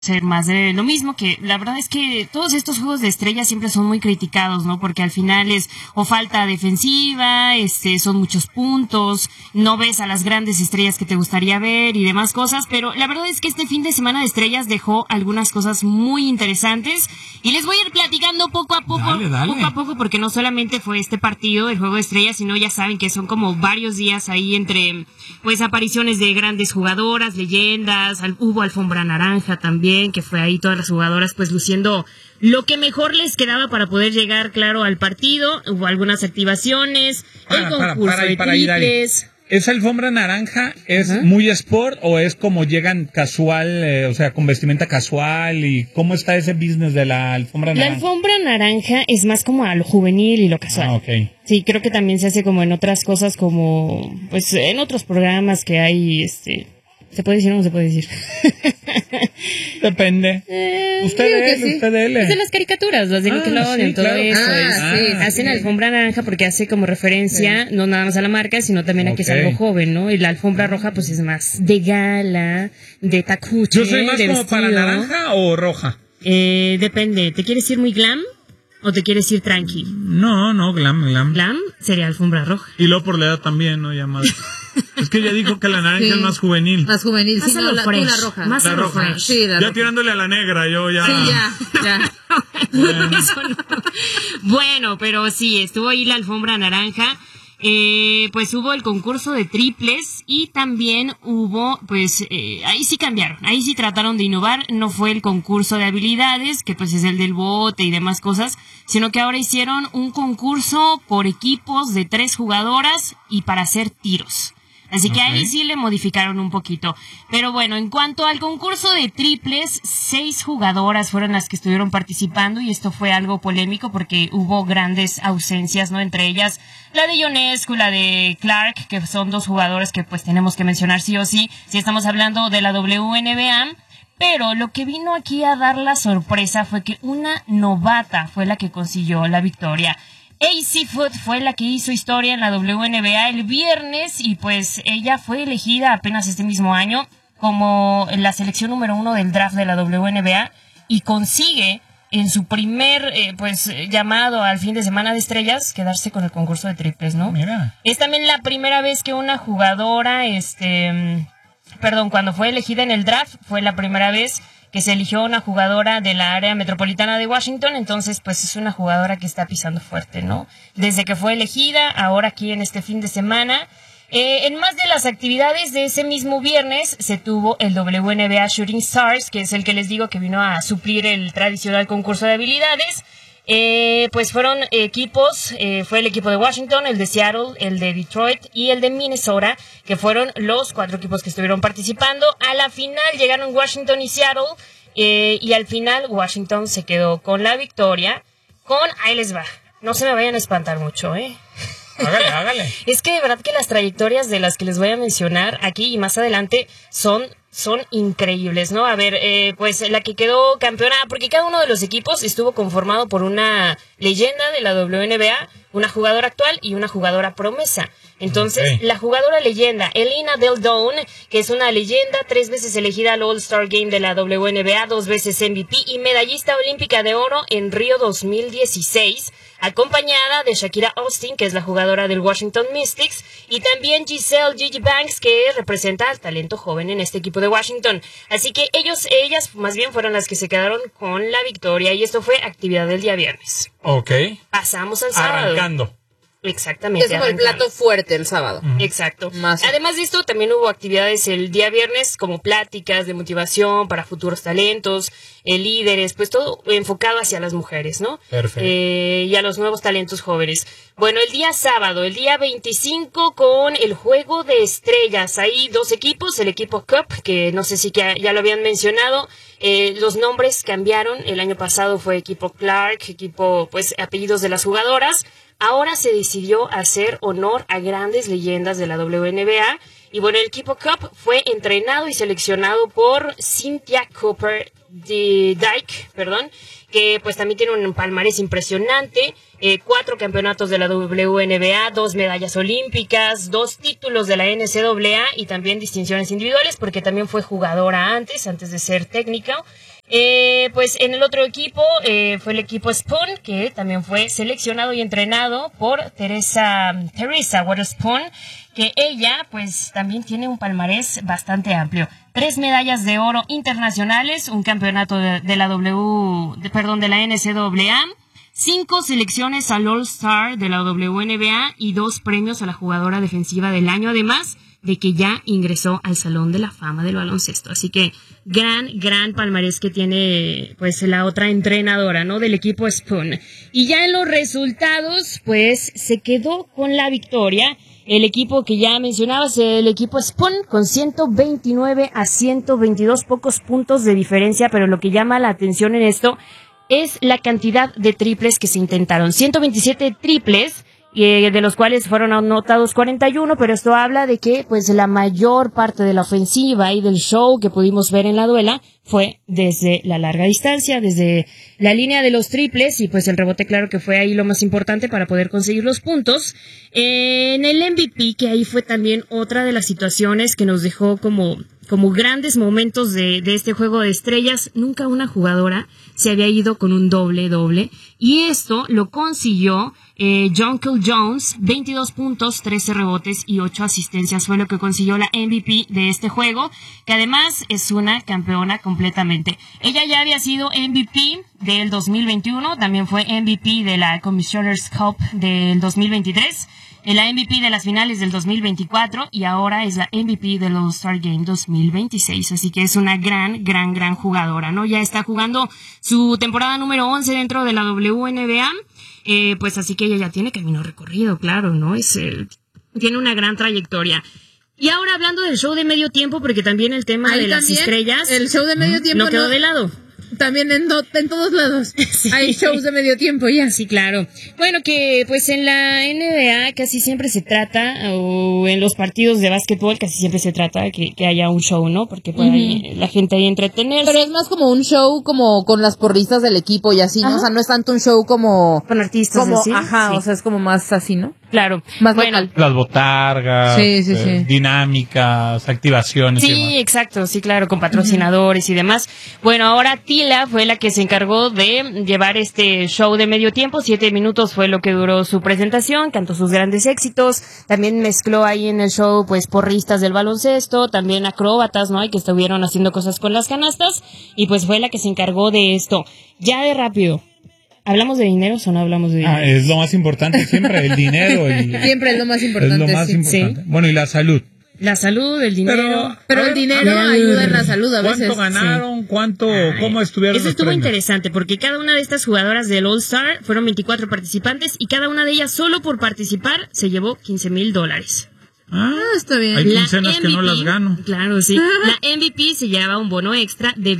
ser más de lo mismo, que la verdad es que todos estos juegos de estrellas siempre son muy criticados, ¿no? Porque al final es o falta defensiva, son muchos puntos, no ves a las grandes estrellas que te gustaría ver y demás cosas, pero la verdad es que este fin de semana de estrellas dejó algunas cosas muy interesantes y les voy a ir platicando poco a poco, poco a poco, porque no solamente fue este partido, el juego de estrellas, sino ya saben que son como varios días ahí entre, pues, apariciones de grandes jugadoras, leyendas, hubo alfombra naranja también, que fue ahí todas las jugadoras pues luciendo lo que mejor les quedaba para poder llegar, claro, al partido. Hubo algunas activaciones, el concurso de triples. ¿Esa alfombra naranja es muy sport o es como llegan casual, o sea, con vestimenta casual? ¿Y cómo está ese business de la alfombra naranja? La alfombra naranja es más como a lo juvenil y lo casual. Ah, okay. Sí, creo que también se hace como en otras cosas, como pues en otros programas que hay, ¿se puede decir o no se puede decir? Depende. Usted dele. Es de las caricaturas, las de Nickelodeon, sí, todo claro. Eso. Hacen alfombra naranja porque hace como referencia, no nada más a la marca, sino también a que es algo joven, ¿no? Y la alfombra roja pues es más de gala, de tacuche, ¿yo soy más de como vestido. para naranja o roja? Depende. ¿Te quieres ir muy glam o te quieres ir tranqui? No, glam. Glam sería alfombra roja. Y luego por la edad también, ¿no? Ya más. Es que ya dijo que la naranja es más juvenil. Más juvenil, sí, no, la roja. Más la roja. Fresh. Sí, la ya roja. tirándole a la negra, yo ya. Sí, ya. Bueno. Eso no. Bueno, pero sí, estuvo ahí la alfombra naranja. Pues hubo el concurso de triples y también hubo, pues, ahí sí cambiaron, ahí sí trataron de innovar, no fue el concurso de habilidades, que pues es el del bote y demás cosas, sino que ahora hicieron un concurso por equipos de 3 jugadoras y para hacer tiros. Así que ahí sí le modificaron un poquito. Pero bueno, en cuanto al concurso de triples, 6 jugadoras fueron las que estuvieron participando y esto fue algo polémico porque hubo grandes ausencias, ¿no? Entre ellas la de Ionescu, la de Clark, que son 2 jugadoras que pues tenemos que mencionar sí o sí, si estamos hablando de la WNBA. Pero lo que vino aquí a dar la sorpresa fue que una novata fue la que consiguió la victoria. AC Foot fue la que hizo historia en la WNBA el viernes y pues ella fue elegida apenas este mismo año como la selección número 1 del draft de la WNBA y consigue en su primer llamado al fin de semana de estrellas quedarse con el concurso de triples, ¿no? Mira. Es también la primera vez que una jugadora, cuando fue elegida en el draft, fue la primera vez que se eligió una jugadora de la área metropolitana de Washington, entonces pues es una jugadora que está pisando fuerte, ¿no? Desde que fue elegida, ahora aquí en este fin de semana. En más de las actividades de ese mismo viernes se tuvo el WNBA Shooting Stars, que es el que les digo que vino a suplir el tradicional concurso de habilidades. Pues fueron equipos, fue el equipo de Washington, el de Seattle, el de Detroit y el de Minnesota, que fueron los 4 equipos que estuvieron participando. A la final llegaron Washington y Seattle, y al final Washington se quedó con la victoria, ahí les va, no se me vayan a espantar mucho, Hágale. Es que de verdad que las trayectorias de las que les voy a mencionar aquí y más adelante son increíbles, ¿no? A ver, pues la que quedó campeona, porque cada uno de los equipos estuvo conformado por una leyenda de la WNBA, una jugadora actual y una jugadora promesa. Entonces, la jugadora leyenda, Elena Del Don, que es una leyenda, 3 veces elegida al All-Star Game de la WNBA, 2 veces MVP y medallista olímpica de oro en Río 2016, acompañada de Shakira Austin, que es la jugadora del Washington Mystics, y también Giselle Gigi Banks, que representa al talento joven en este equipo de Washington. Así que ellas más bien fueron las que se quedaron con la victoria, y esto fue actividad del día viernes. Ok. Pasamos al sábado. Arrancando. Exactamente. Es como el plato fuerte el sábado. Exacto. Además de esto, también hubo actividades el día viernes, como pláticas de motivación para futuros talentos, líderes, pues todo enfocado hacia las mujeres, ¿no? Perfecto. Y a los nuevos talentos jóvenes. Bueno, el día sábado, el día 25, con el juego de estrellas. Hay 2 equipos, el equipo Cup, que no sé si ya lo habían mencionado. Los nombres cambiaron. El año pasado fue equipo Clark, equipo, pues, apellidos de las jugadoras. Ahora se decidió hacer honor a grandes leyendas de la WNBA. Y bueno, el equipo Cup fue entrenado y seleccionado por Cynthia Cooper Dyke, que pues también tiene un palmarés impresionante. 4 campeonatos de la WNBA, 2 medallas olímpicas, 2 títulos de la NCAA y también distinciones individuales, porque también fue jugadora antes de ser técnica. Pues en el otro equipo fue el equipo Spoon, que también fue seleccionado y entrenado por Teresa Waterspoon, que ella pues también tiene un palmarés bastante amplio. 3 medallas de oro internacionales, un campeonato de la NCAA, 5 selecciones al All-Star de la WNBA y 2 premios a la jugadora defensiva del año, además de que ya ingresó al Salón de la Fama del baloncesto. Así que gran palmarés que tiene pues la otra entrenadora, ¿no? Del equipo Spoon. Y ya en los resultados, pues se quedó con la victoria el equipo que ya mencionabas, el equipo Spoon, con 129-122, pocos puntos de diferencia, pero lo que llama la atención en esto es la cantidad de triples que se intentaron. 127 triples, de los cuales fueron anotados 41, pero esto habla de que pues la mayor parte de la ofensiva y del show que pudimos ver en la duela fue desde la larga distancia, desde la línea de los triples, y pues el rebote, claro que fue ahí lo más importante para poder conseguir los puntos. En el MVP, que ahí fue también otra de las situaciones que nos dejó como grandes momentos de este juego de estrellas. Nunca una jugadora se había ido con un doble, y esto lo consiguió Jonquel Jones, 22 puntos, 13 rebotes y 8 asistencias, fue lo que consiguió la MVP de este juego, que además es una campeona completamente. Ella ya había sido MVP del 2021, también fue MVP de la Commissioner's Cup del 2023, la MVP de las finales del 2024 y ahora es la MVP del All-Star Game 2026. Así que es una gran jugadora, ¿no? Ya está jugando su temporada número 11 dentro de la WNBA. Pues así que ella ya tiene camino recorrido, claro, ¿no? Tiene una gran trayectoria. Y ahora hablando del show de medio tiempo, porque también el tema de las estrellas, el show de medio tiempo no quedó de lado. También en todos lados sí. Hay shows de medio tiempo ya. Sí, claro. Bueno, que pues en la NBA casi siempre se trata, o en los partidos de básquetbol casi siempre se trata que haya un show, ¿no? Porque puede la gente ahí entretenerse. Pero es más como un show como con las porristas del equipo y así, ¿no? O sea, no es tanto un show como con artistas, como, ¿sí? ajá, Sí. o sea, es como más así, ¿no? Claro. Más bueno, local. Las botargas, sí. dinámicas, activaciones. Sí, exacto, sí, claro, con patrocinadores y demás. Bueno, ahora Tila fue la que se encargó de llevar este show de medio tiempo. 7 minutos fue lo que duró su presentación, cantó sus grandes éxitos, también mezcló ahí en el show pues porristas del baloncesto, también acróbatas, ¿no? Y que estuvieron haciendo cosas con las canastas, y pues fue la que se encargó de esto. Ya de rápido, ¿hablamos de dinero o no hablamos de dinero? Es lo más importante siempre, el dinero. Siempre es lo más importante. Es lo más importante. Sí. Bueno, y la salud. La salud, el dinero. Pero el dinero ayuda en la salud a veces. ¿Cuánto ganaron? ¿Cómo estuvieron Eso los estuvo premios? interesante, porque cada una de estas jugadoras del All-Star fueron 24 participantes, y cada una de ellas solo por participar se llevó $15,000. Está bien. Hay quincenas que no las gano. Claro, sí. La MVP se llevaba un bono extra de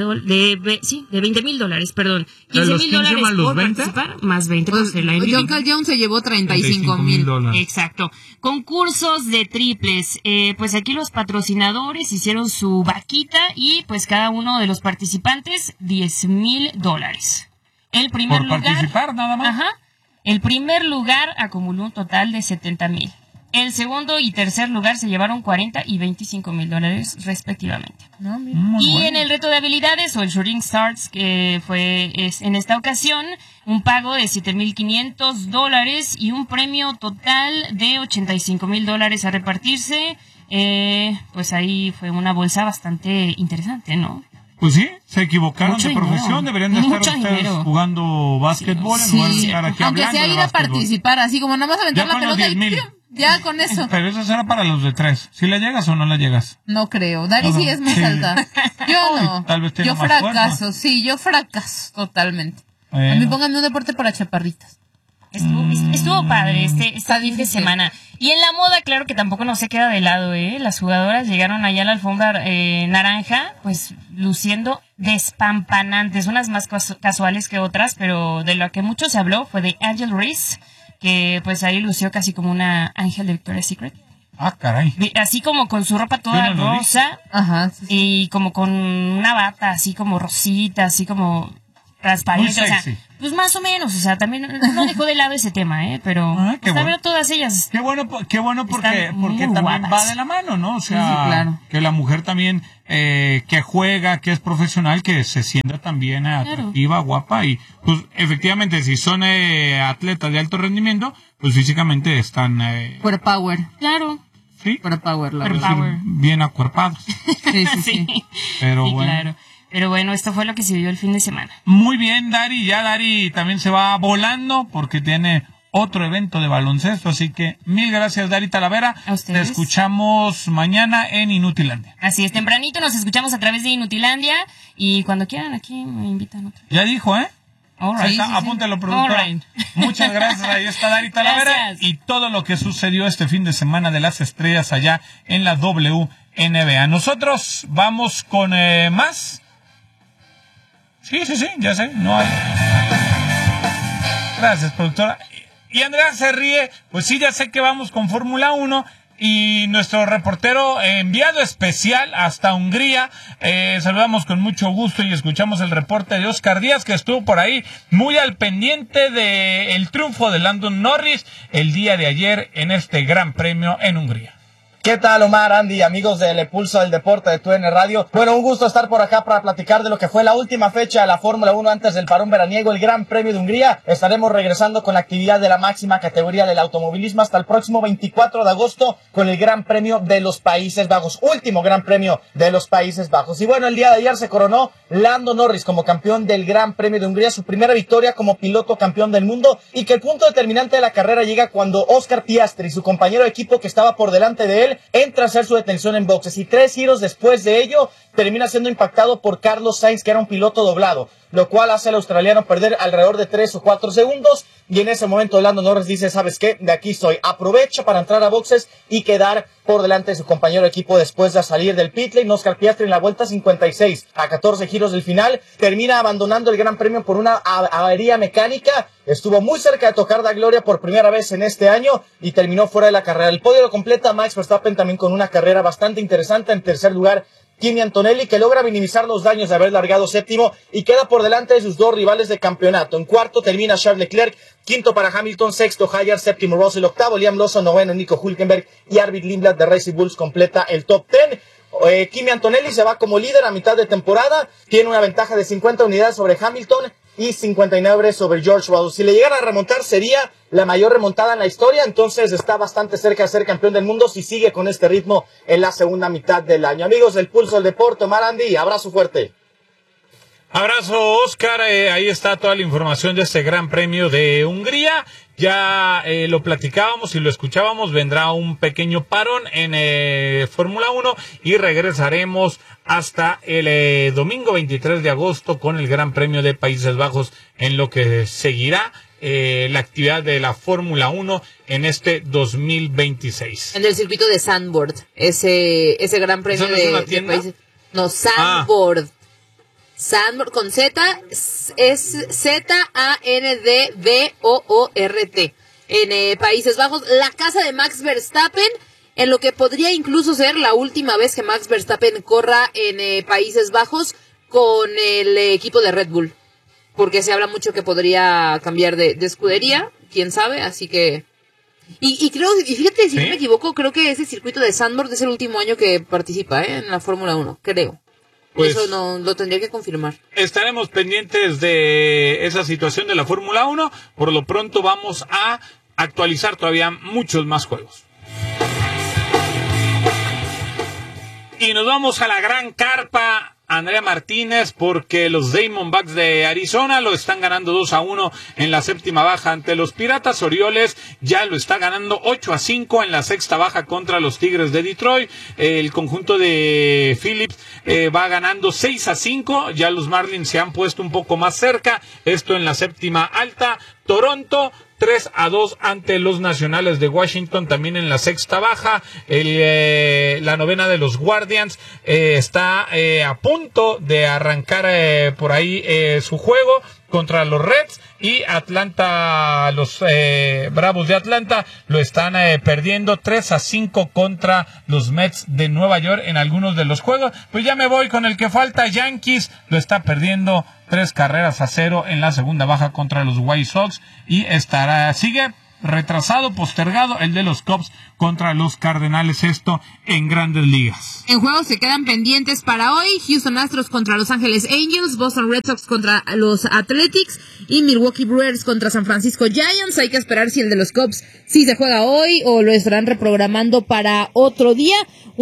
$20,000, perdón. $15,000 más los por 20? participar, más 20 por ser la MVP. Jonquel Jones se llevó $35,000. Exacto. Concursos de triples. Pues aquí los patrocinadores hicieron su vaquita, y pues cada uno de los participantes $10,000. El primer Por lugar, participar, nada más. Ajá. El primer lugar acumuló un total de $70,000. El segundo y tercer lugar se llevaron $40,000 y $25,000 respectivamente. En el reto de habilidades, o el Shooting Stars, que es en esta ocasión un pago de $7,500 y un premio total de $85,000 a repartirse. Pues ahí fue una bolsa bastante interesante, ¿no? Pues sí, se equivocaron Mucho de dinero. profesión, deberían de estar Mucho ustedes dinero. jugando básquetbol en lugar de estar aquí Aunque hablando sea de ir a básquetbol. participar, así como nada más aventar Ya la con los pelota y 10,000. ¡pium! Ya con eso. Pero eso será para los de 3. ¿Si le llegas o no le llegas? No creo. Dari sí es más Sí. alta. Yo no. Tal vez tenga Yo más fracaso, fuerza. sí, yo fracaso totalmente. A Bueno. mí pónganme un deporte para chaparritas. Estuvo padre este fin de difícil. semana. Y en la moda, claro que tampoco no se queda de lado, ¿eh? Las jugadoras llegaron allá a la alfombra naranja, pues luciendo despampanantes, unas más casuales que otras, pero de lo que mucho se habló fue de Angel Reese, que pues ahí lució casi como una ángel de Victoria's Secret. Ah, caray. Así como con su ropa toda Yo no lo vi. rosa, Ajá. Sí. y como con una bata así como rosita, así como... transparente, Muy o sea, sexy. pues más o menos, o sea, también no dejó de lado ese tema, pero qué pues, bueno. todas ellas. Qué bueno porque Están muy también guapas. va de la mano, ¿no? O sea, Sí, claro. que la mujer también que juega, que es profesional, que se sienta también atractiva, guapa y pues efectivamente si son atletas de alto rendimiento, pues físicamente están Fuera power. Claro. sí, Fuera power, la Fuera verdad. power. bien acuerpados. Sí. Pero Sí, bueno. claro. Pero bueno, esto fue lo que se vivió el fin de semana. Muy bien, Dari. Ya Dari también se va volando porque tiene otro evento de baloncesto. Así que mil gracias, Dari Talavera. A ustedes. Te escuchamos mañana en Inutilandia. Así es, tempranito nos escuchamos a través de Inutilandia y cuando quieran aquí me invitan otra. Ya dijo, ¿eh? All Ahí right. está, apúntalo, productor. All right. Muchas gracias. Ahí está Dari Talavera. Gracias. Y todo lo que sucedió este fin de semana de las estrellas allá en la WNBA. Nosotros vamos con más. Sí, ya sé, no hay. Gracias, productora. Y Andrea se ríe, pues sí, ya sé que vamos con Fórmula 1 y nuestro reportero enviado especial hasta Hungría. Saludamos con mucho gusto y escuchamos el reporte de Oscar Díaz, que estuvo por ahí muy al pendiente del triunfo de Lando Norris el día de ayer en este Gran Premio en Hungría. ¿Qué tal, Omar, Andy, amigos del Pulso del Deporte de TUDN Radio? Bueno, un gusto estar por acá para platicar de lo que fue la última fecha de la Fórmula 1 antes del parón veraniego, el Gran Premio de Hungría. Estaremos regresando con la actividad de la máxima categoría del automovilismo hasta el próximo 24 de agosto con el Gran Premio de los Países Bajos, último Gran Premio de los Países Bajos. Y bueno, el día de ayer se coronó Lando Norris como campeón del Gran Premio de Hungría, su primera victoria como piloto campeón del mundo, y que el punto determinante de la carrera llega cuando Oscar Piastri, su compañero de equipo que estaba por delante de él, entra a hacer su detención en boxes y 3 giros después de ello termina siendo impactado por Carlos Sainz, que era un piloto doblado, lo cual hace al australiano perder alrededor de 3 o 4 segundos y en ese momento Lando Norris dice, ¿sabes qué? De aquí soy. Aprovecha para entrar a boxes y quedar por delante de su compañero de equipo después de salir del pit lane. Oscar Piastri en la vuelta 56 a 14 giros del final termina abandonando el Gran Premio por una avería mecánica. Estuvo muy cerca de tocar la gloria por primera vez en este año y terminó fuera de la carrera. El podio lo completa Max Verstappen también con una carrera bastante interesante. En tercer lugar, Kimi Antonelli, que logra minimizar los daños de haber largado séptimo y queda por delante de sus dos rivales de campeonato. En cuarto termina Charles Leclerc, quinto para Hamilton, sexto Hayar, séptimo Russell, octavo Liam Lawson, noveno Nico Hülkenberg y Arvid Lindblad de Racing Bulls completa el top 10. Kimi Antonelli se va como líder a mitad de temporada, tiene una ventaja de 50 unidades sobre Hamilton y 59 sobre George Russell. Si le llegara a remontar sería la mayor remontada en la historia, entonces está bastante cerca de ser campeón del mundo si sigue con este ritmo en la segunda mitad del año. Amigos del Pulso del Deporte, Omar, Andy, abrazo fuerte. Abrazo, Oscar. Ahí está toda la información de este Gran Premio de Hungría. Ya lo platicábamos y lo escuchábamos. Vendrá un pequeño parón en Fórmula 1 y regresaremos hasta el domingo 23 de agosto con el Gran Premio de Países Bajos, en lo que seguirá la actividad de la Fórmula 1 en este 2026. En el circuito de Zandvoort, ese Gran Premio ¿Eso no es una de tienda? países. No, Zandvoort. Zandvoort con Z es Zandvoort en Países Bajos, la casa de Max Verstappen, en lo que podría incluso ser la última vez que Max Verstappen corra en Países Bajos con el equipo de Red Bull, porque se habla mucho que podría cambiar de escudería, quién sabe, así que y creo, y fíjate, si no me equivoco, creo que ese circuito de Zandvoort es el último año que participa en la Fórmula 1, creo. Pues, eso no lo tendría que confirmar. Estaremos pendientes de esa situación de la Fórmula 1. Por lo pronto vamos a actualizar todavía muchos más juegos. Y nos vamos a la gran carpa, Andrea Martínez, porque los Diamondbacks de Arizona lo están ganando 2-1 en la séptima baja ante los Piratas. Orioles ya lo está ganando 8-5 en la sexta baja contra los Tigres de Detroit. El conjunto de Phillips va ganando 6-5. Ya los Marlins se han puesto un poco más cerca. Esto en la séptima alta. Toronto 3-2 ante los Nacionales de Washington, también en la sexta baja. La novena de los Guardians está a punto de arrancar por ahí su juego contra los Reds, y Atlanta, los Bravos de Atlanta lo están perdiendo 3-5 contra los Mets de Nueva York en algunos de los juegos. Pues ya me voy con el que falta. Yankees lo está perdiendo 3-0 en la segunda baja contra los White Sox, y sigue retrasado, postergado el de los Cubs contra los Cardenales, esto en Grandes Ligas. En juegos se quedan pendientes para hoy: Houston Astros contra Los Ángeles Angels, Boston Red Sox contra los Athletics y Milwaukee Brewers contra San Francisco Giants. Hay que esperar si el de los Cubs sí se juega hoy o lo estarán reprogramando para otro día.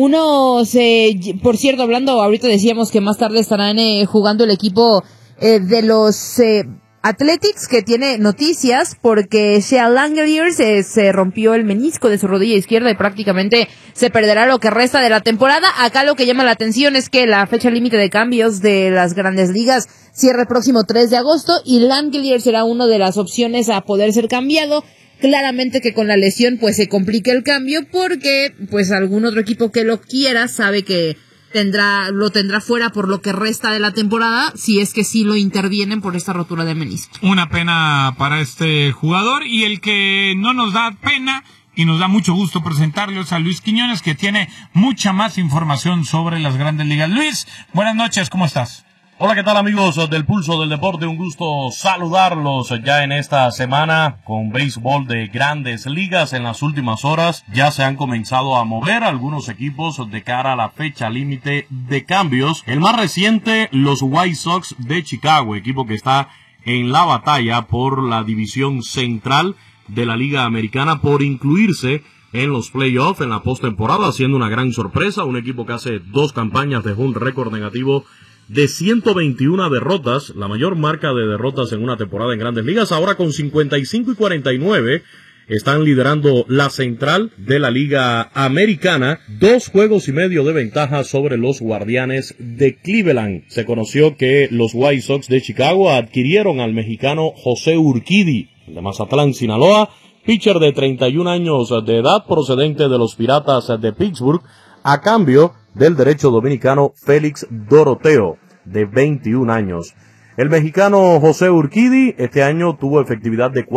Por cierto, hablando, ahorita decíamos que más tarde estarán jugando el equipo de los Athletics, que tiene noticias porque Shea Langeliers se rompió el menisco de su rodilla izquierda y prácticamente se perderá lo que resta de la temporada. Acá lo que llama la atención es que la fecha límite de cambios de las Grandes Ligas cierra el próximo 3 de agosto y Langeliers será una de las opciones a poder ser cambiado. Claramente que con la lesión pues se complica el cambio, porque pues algún otro equipo que lo quiera sabe que lo tendrá fuera por lo que resta de la temporada, si es que sí lo intervienen por esta rotura de menisco. Una pena para este jugador, y el que no nos da pena y nos da mucho gusto presentarle es a Luis Quiñones, que tiene mucha más información sobre las Grandes Ligas. Luis, buenas noches, ¿cómo estás? Hola, ¿qué tal, amigos del Pulso del Deporte? Un gusto saludarlos ya en esta semana con béisbol de Grandes Ligas. En las últimas horas ya se han comenzado a mover algunos equipos de cara a la fecha límite de cambios. El más reciente, los White Sox de Chicago, equipo que está en la batalla por la división central de la Liga Americana, por incluirse en los playoffs, en la postemporada, haciendo una gran sorpresa. Un equipo que hace 2 campañas dejó un récord negativo de 121 derrotas, la mayor marca de derrotas en una temporada en Grandes Ligas. Ahora con 55-49 están liderando la central de la Liga Americana, 2 juegos y medio de ventaja sobre los Guardianes de Cleveland. Se conoció que los White Sox de Chicago adquirieron al mexicano José Urquidy, de Mazatlán, Sinaloa, pitcher de 31 años de edad procedente de los Piratas de Pittsburgh, a cambio del derecho dominicano Félix Doroteo, de 21 años. El mexicano José Urquidy este año tuvo efectividad de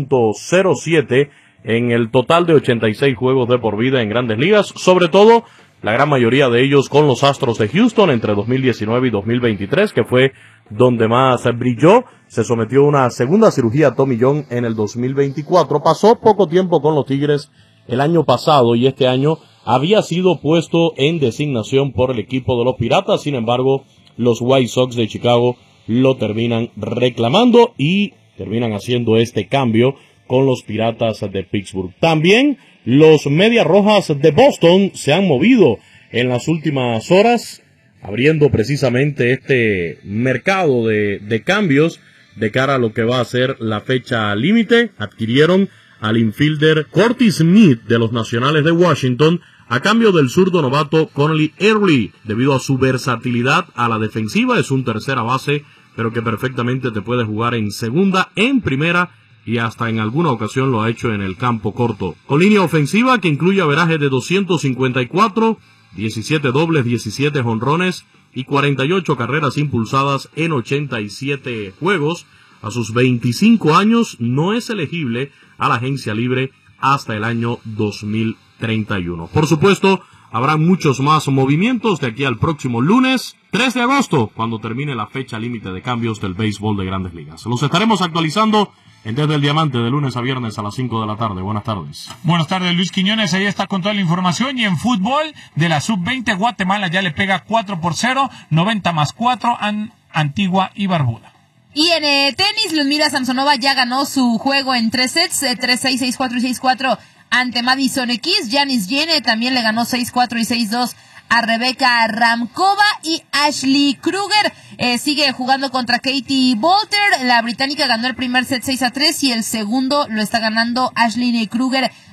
4.07 en el total de 86 juegos de por vida en Grandes Ligas, sobre todo la gran mayoría de ellos con los Astros de Houston entre 2019 y 2023, que fue donde más brilló. Se sometió a una segunda cirugía Tommy John en el 2024, pasó poco tiempo con los Tigres el año pasado y este año había sido puesto en designación por el equipo de los Piratas. Sin embargo, los White Sox de Chicago lo terminan reclamando y terminan haciendo este cambio con los Piratas de Pittsburgh. También los Medias Rojas de Boston se han movido en las últimas horas, abriendo precisamente este mercado de cambios de cara a lo que va a ser la fecha límite. Adquirieron al infielder Curtis Smith de los Nacionales de Washington a cambio del zurdo novato Connelly Early, debido a su versatilidad a la defensiva. Es un tercera base, pero que perfectamente te puede jugar en segunda, en primera y hasta en alguna ocasión lo ha hecho en el campo corto. Con línea ofensiva que incluye averaje de 254, 17 dobles, 17 jonrones y 48 carreras impulsadas en 87 juegos. A sus 25 años no es elegible a la agencia libre hasta el año 2031. Por supuesto, habrá muchos más movimientos de aquí al próximo lunes, 3 de agosto, cuando termine la fecha límite de cambios del béisbol de Grandes Ligas. Los estaremos actualizando en Desde el Diamante de lunes a viernes a las 5 de la tarde. Buenas tardes. Buenas tardes, Luis Quiñones. Ahí está con toda la información. Y en fútbol de la Sub-20, Guatemala ya le pega 4-0, 90+4 a Antigua y Barbuda. Y en tenis, Ludmila Samsonova ya ganó su juego en 3 sets, 3-6, 6-4 y 6-4 ante Madison Keys. Janis Jene también le ganó 6-4 y 6-2 a Rebeca Ramkova. Y Ashley Kruger sigue jugando contra Katie Boulter. La británica ganó el primer set 6-3 y el segundo lo está ganando Ashley Kruger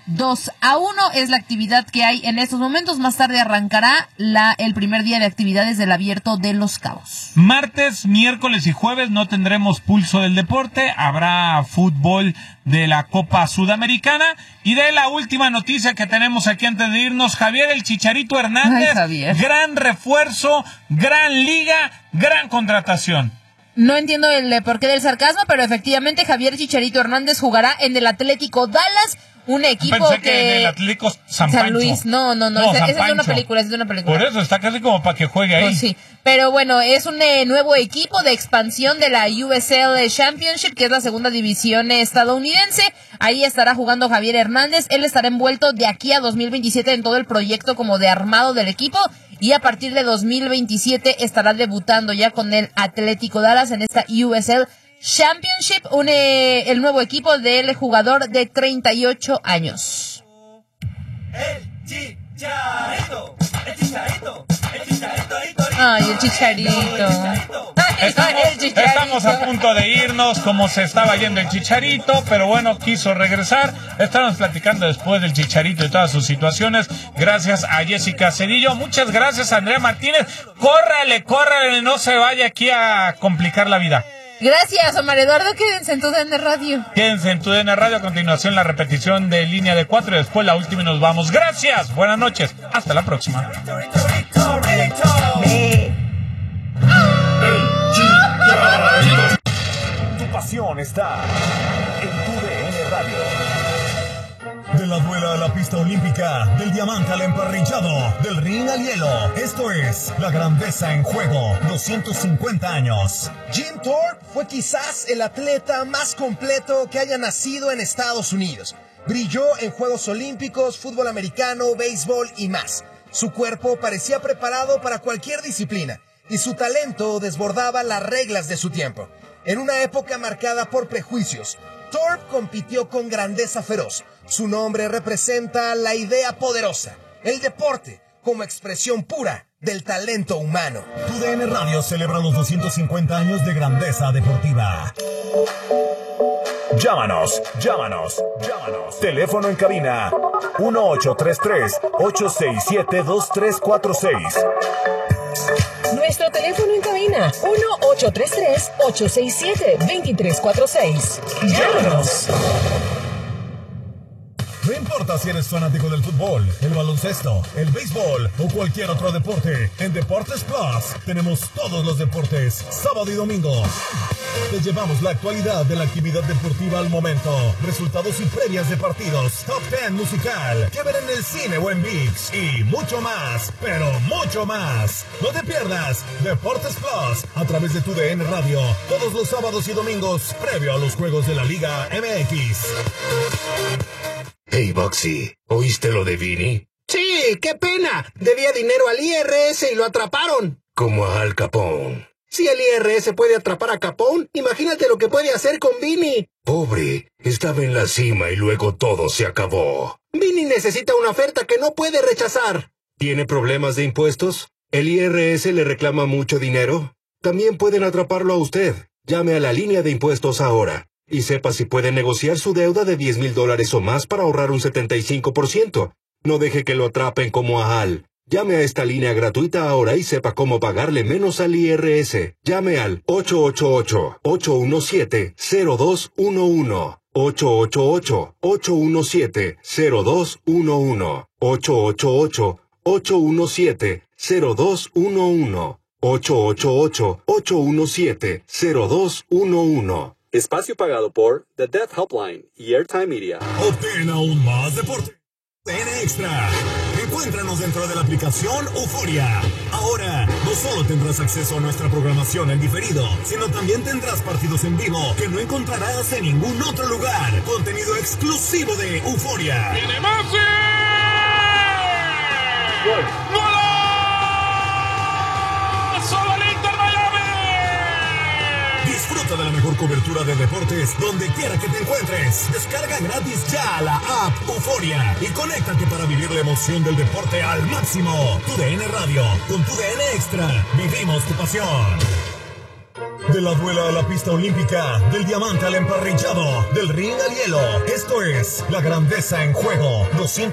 2-1 es la actividad que hay en estos momentos. Más tarde arrancará el primer día de actividades del Abierto de Los Cabos. Martes, miércoles y jueves no tendremos pulso del deporte. Habrá fútbol de la Copa Sudamericana. Y de la última noticia que tenemos aquí antes de irnos, Javier el Chicharito Hernández. Ay, Javier. Gran refuerzo, gran liga, gran contratación. No entiendo el porqué del sarcasmo, pero efectivamente Javier Chicharito Hernández jugará en el Atlético Dallas, un equipo Pensé que en el Atlético San Luis. No, esa es una película, Por eso está casi como para que juegue ahí. Pues sí, pero bueno, es un nuevo equipo de expansión de la USL Championship, que es la segunda división estadounidense. Ahí estará jugando Javier Hernández. Él estará envuelto de aquí a 2027 en todo el proyecto como de armado del equipo. Y a partir de 2027 estará debutando ya con el Atlético Dallas en esta USL Championship, el nuevo equipo del jugador de 38 años. El Chicharito, el Chicharito, el Chicharito. Ay, el Chicharito. Estamos a punto de irnos, como se estaba yendo el Chicharito, pero bueno, quiso regresar. Estamos platicando después del Chicharito y todas sus situaciones. Gracias a Jessica Cedillo. Muchas gracias a Andrea Martínez. Córrale, no se vaya aquí a complicar la vida. Gracias, Omar Eduardo. Quédense en tu DN Radio. Quédense en tu DN Radio. A continuación, la repetición de Línea de 4 y después la última y nos vamos. Gracias. Buenas noches. Hasta la próxima. Tu pasión está en tu DN Radio. De la duela a la pista olímpica, del diamante al emparrillado, del ring al hielo. Esto es La Grandeza en Juego, 250 años. Jim Thorpe fue quizás el atleta más completo que haya nacido en Estados Unidos. Brilló en Juegos Olímpicos, fútbol americano, béisbol y más. Su cuerpo parecía preparado para cualquier disciplina y su talento desbordaba las reglas de su tiempo. En una época marcada por prejuicios, Thorpe compitió con grandeza feroz. Su nombre representa la idea poderosa, el deporte como expresión pura del talento humano. Tu DN Radio celebra los 250 años de grandeza deportiva. Llámanos. Teléfono en cabina 1833-867-2346. Nuestro teléfono en cabina 1833-867-2346. Llámanos. No importa si eres fanático del fútbol, el baloncesto, el béisbol o cualquier otro deporte, en Deportes Plus tenemos todos los deportes, sábado y domingo. Te llevamos la actualidad de la actividad deportiva al momento, resultados y previas de partidos, top 10 musical, que ver en el cine o en ViX y mucho más, pero mucho más. No te pierdas Deportes Plus a través de tu DN Radio, todos los sábados y domingos, previo a los juegos de la Liga MX. Hey, Boxy, ¿oíste lo de Vini? Sí, qué pena. Debía dinero al IRS y lo atraparon. Como a Al Capone. Si el IRS puede atrapar a Capone, imagínate lo que puede hacer con Vini. Pobre, estaba en la cima y luego todo se acabó. Vini necesita una oferta que no puede rechazar. ¿Tiene problemas de impuestos? ¿El IRS le reclama mucho dinero? También pueden atraparlo a usted. Llame a la línea de impuestos ahora. Y sepa si puede negociar su deuda de $10,000 o más para ahorrar un 75%. No deje que lo atrapen como a Al. Llame a esta línea gratuita ahora y sepa cómo pagarle menos al IRS. Llame al 888-817-0211. 888-817-0211. 888-817-0211. 888-817-0211. Espacio pagado por The Death Helpline y Airtime Media. Obtén aún más deporte. DN Extra. Encuéntranos dentro de la aplicación Euforia. Ahora, no solo tendrás acceso a nuestra programación en diferido, sino también tendrás partidos en vivo que no encontrarás en ningún otro lugar. Contenido exclusivo de Euforia. ¡Tiene más! Disfruta de la mejor cobertura de deportes donde quiera que te encuentres. Descarga gratis ya la app Euforia y conéctate para vivir la emoción del deporte al máximo. Tu DN Radio, con tu DN Extra, vivimos tu pasión. De la duela a la pista olímpica, del diamante al emparrillado, del ring al hielo. Esto es la grandeza en juego.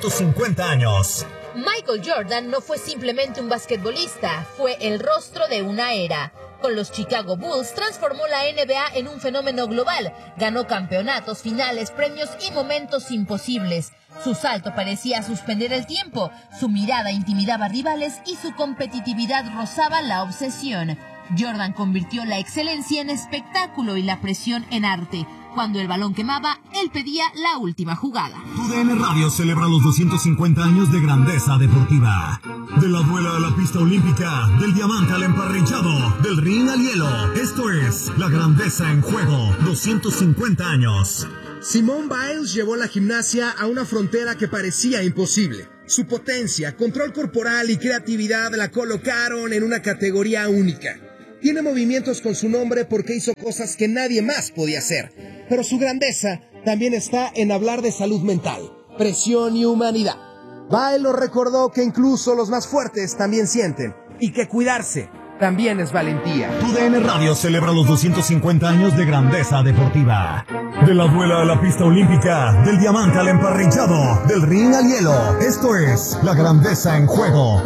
250 años. Michael Jordan no fue simplemente un basquetbolista, fue el rostro de una era. Con los Chicago Bulls transformó la NBA en un fenómeno global. Ganó campeonatos, finales, premios y momentos imposibles. Su salto parecía suspender el tiempo, su mirada intimidaba rivales y su competitividad rozaba la obsesión. Jordan convirtió la excelencia en espectáculo y la presión en arte. Cuando el balón quemaba, él pedía la última jugada. TUDN Radio celebra los 250 años de grandeza deportiva. De la duela a la pista olímpica, del diamante al emparrillado, del ring al hielo. Esto es la grandeza en juego. 250 años. Simone Biles llevó la gimnasia a una frontera que parecía imposible. Su potencia, control corporal y creatividad la colocaron en una categoría única. Tiene movimientos con su nombre porque hizo cosas que nadie más podía hacer. Pero su grandeza también está en hablar de salud mental, presión y humanidad. Biles lo recordó que incluso los más fuertes también sienten y que cuidarse también es valentía. TUDN Radio celebra los 250 años de grandeza deportiva. De la duela a la pista olímpica, del diamante al emparrillado, del ring al hielo. Esto es la grandeza en juego.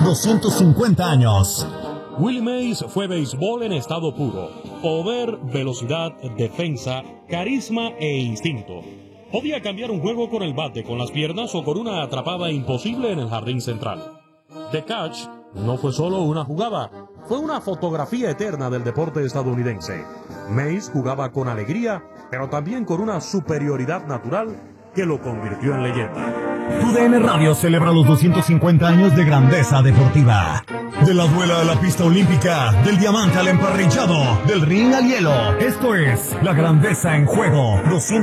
250 años. Willie Mays fue béisbol en estado puro. Poder, velocidad, defensa, carisma e instinto. Podía cambiar un juego con el bate, con las piernas o con una atrapada imposible en el jardín central. The Catch no fue solo una jugada, fue una fotografía eterna del deporte estadounidense. Mays jugaba con alegría, pero también con una superioridad natural que lo convirtió en leyenda. TUDN Radio celebra los 250 años de grandeza deportiva. De la duela a la pista olímpica, del diamante al emparrillado, del ring al hielo. Esto es la grandeza en juego.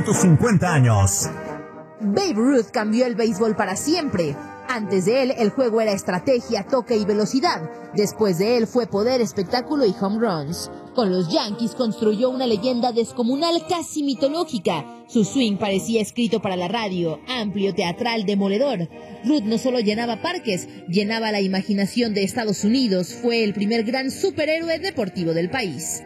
250 años. Babe Ruth cambió el béisbol para siempre. Antes de él, el juego era estrategia, toque y velocidad. Después de él fue poder, espectáculo y home runs. Con los Yankees construyó una leyenda descomunal casi mitológica. Su swing parecía escrito para la radio, amplio, teatral, demoledor. Ruth no solo llenaba parques, llenaba la imaginación de Estados Unidos. Fue el primer gran superhéroe deportivo del país.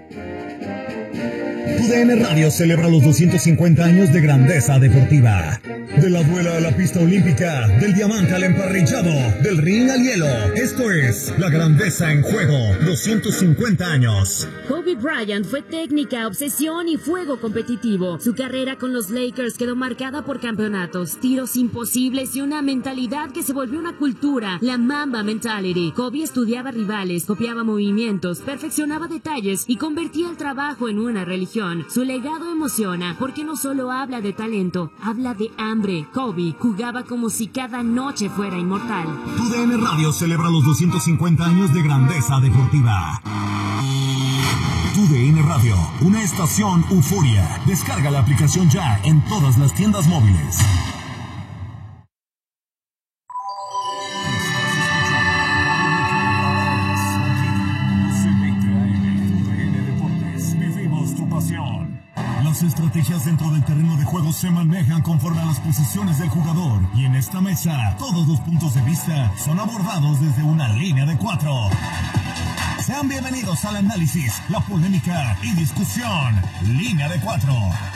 TUDN Radio celebra los 250 años de grandeza deportiva. De la duela a la pista olímpica, del diamante al emparrillado, del ring al hielo. Esto es la grandeza en juego. 250 años. Kobe Bryant fue técnica, obsesión y fuego competitivo. Su carrera con los Lakers quedó marcada por campeonatos, tiros imposibles y una mentalidad que se volvió una cultura, la Mamba Mentality. Kobe estudiaba rivales, copiaba movimientos, perfeccionaba detalles y convertía el trabajo en una religión. Su legado emociona porque no solo habla de talento, habla de hambre. Kobe jugaba como si cada noche fuera inmortal. TUDN Radio celebra los 250 años de grandeza deportiva. TUDN Radio, una estación euforia. Descarga la aplicación ya en todas las tiendas móviles. Las estrategias dentro del terreno de juego se manejan conforme a las posiciones del jugador. Y en esta mesa, todos los puntos de vista son abordados desde una línea de 4. Sean bienvenidos al análisis, la polémica y discusión. Línea de 4.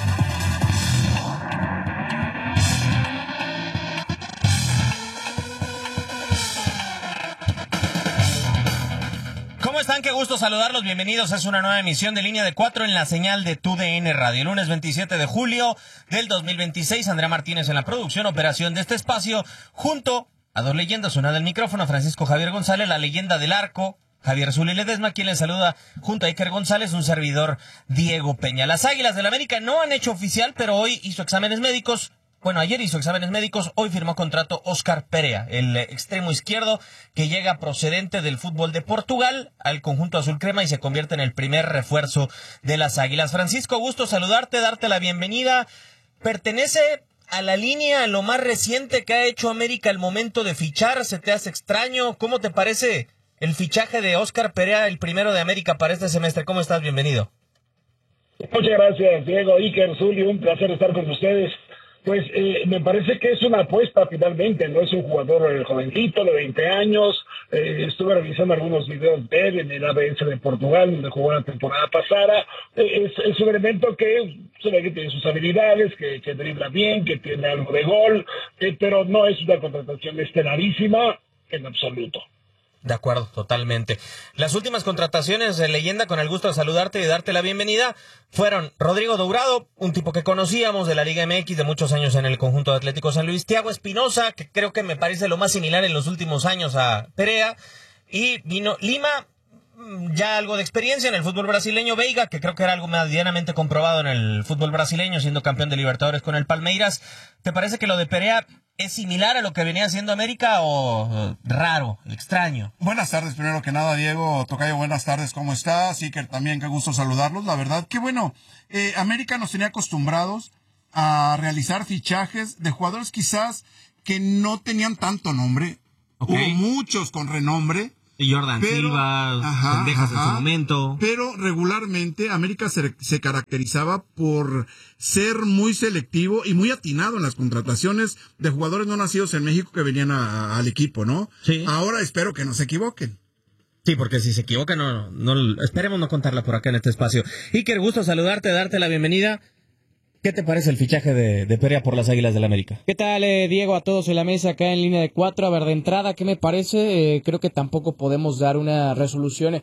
¿Cómo están? Qué gusto saludarlos. Bienvenidos. Es una nueva emisión de Línea de 4 en la señal de TUDN Radio. Lunes 27 de julio del 2026. Andrea Martínez en la producción, operación de este espacio, junto a dos leyendas. Una del micrófono, Francisco Javier González, la leyenda del arco, Javier Zuli Ledesma, quien les saluda junto a Iker González, un servidor, Diego Peña. Las Águilas del América no han hecho oficial, pero hoy hizo exámenes médicos. Bueno, ayer hizo exámenes médicos, hoy firmó contrato Óscar Perea, el extremo izquierdo que llega procedente del fútbol de Portugal al conjunto azul crema y se convierte en el primer refuerzo de las Águilas. Francisco, gusto saludarte, darte la bienvenida. Pertenece a la línea, lo más reciente que ha hecho América al momento de fichar. ¿Se te hace extraño? ¿Cómo te parece el fichaje de Óscar Perea, el primero de América para este semestre? ¿Cómo estás? Bienvenido. Muchas gracias, Diego, Iker, Zuli, un placer estar con ustedes. Pues me parece que es una apuesta finalmente, no es un jugador jovencito de 20 años. Estuve revisando algunos videos de él en el ABS de Portugal, donde jugó la temporada pasada. Es un elemento que se ve que tiene sus habilidades, que dribla bien, que tiene algo de gol, pero no es una contratación estelarísima en absoluto. De acuerdo, totalmente. Las últimas contrataciones de Leyenda, con el gusto de saludarte y darte la bienvenida, fueron Rodrigo Dourado, un tipo que conocíamos de la Liga MX de muchos años en el conjunto de Atlético San Luis, Thiago Espinosa, que creo que me parece lo más similar en los últimos años a Perea, y vino Lima, ya algo de experiencia en el fútbol brasileño, Veiga, que creo que era algo medianamente comprobado en el fútbol brasileño, siendo campeón de Libertadores con el Palmeiras. ¿Te parece que lo de Perea es similar a lo que venía haciendo América o raro, extraño? Buenas tardes, primero que nada, Diego, tocayo, buenas tardes, ¿cómo estás? Iker también, qué gusto saludarlos, la verdad que bueno, América nos tenía acostumbrados a realizar fichajes de jugadores quizás que no tenían tanto nombre, hubo muchos con renombre, Y Jordan Silva, Sendejas en su momento. Pero regularmente América se caracterizaba por ser muy selectivo y muy atinado en las contrataciones de jugadores no nacidos en México que venían al equipo, ¿no? Sí. Ahora espero que no se equivoquen. Sí, porque si se equivoca, esperemos no contarla por acá en este espacio. Iker, gusto saludarte, darte la bienvenida. ¿Qué te parece el fichaje de Perea por las Águilas del América? ¿Qué tal, Diego, a todos en la mesa acá en línea de 4? A ver, de entrada, ¿qué me parece? Creo que tampoco podemos dar una resolución